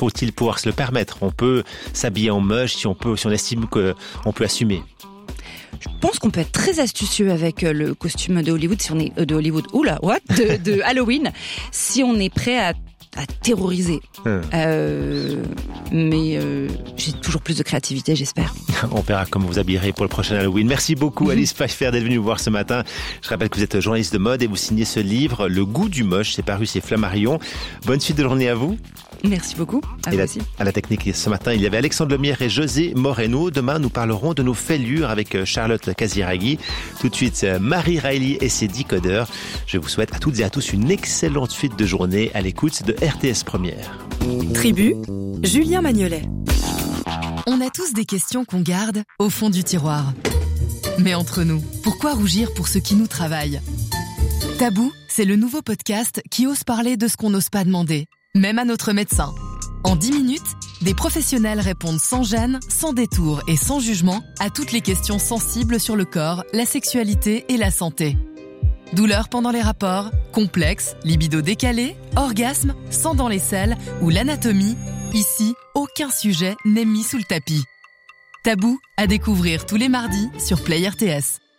faut-il pouvoir se le permettre? On peut s'habiller en moche si on estime qu'on peut assumer. Je pense qu'on peut être très astucieux avec le costume de Hollywood si on est de Halloween, si on est prêt à terroriser. Mais j'ai toujours plus de créativité, j'espère. On verra comment vous habillerez pour le prochain Halloween. Merci beaucoup Alice Pfeiffer d'être venue nous voir ce matin. Je rappelle que vous êtes journaliste de mode et vous signez ce livre, Le goût du moche. C'est paru chez Flammarion. Bonne suite de journée à vous. Merci beaucoup. À vous aussi. À la technique ce matin, il y avait Alexandre Lemierre et José Moreno. Demain, nous parlerons de nos fêlures avec Charlotte Casiraghi. Tout de suite, Marie Riley et ses décodeurs. Je vous souhaite à toutes et à tous une excellente suite de journée à l'écoute de RTS Première. Tribu, Julien Magnolet. On a tous des questions qu'on garde au fond du tiroir. Mais entre nous, pourquoi rougir pour ce qui nous travaille? Tabou, c'est le nouveau podcast qui ose parler de ce qu'on n'ose pas demander, même à notre médecin. En 10 minutes, des professionnels répondent sans gêne, sans détour et sans jugement à toutes les questions sensibles sur le corps, la sexualité et la santé. Douleur pendant les rapports, complexe, libido décalé, orgasme, sang dans les selles ou l'anatomie, ici, aucun sujet n'est mis sous le tapis. Tabou à découvrir tous les mardis sur Play RTS.